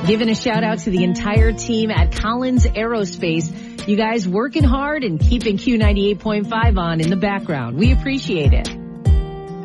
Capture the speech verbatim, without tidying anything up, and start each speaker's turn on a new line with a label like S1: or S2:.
S1: Giving a shout out to the entire team at Collins Aerospace. You guys working hard and keeping Q ninety-eight point five on in the background. We appreciate it.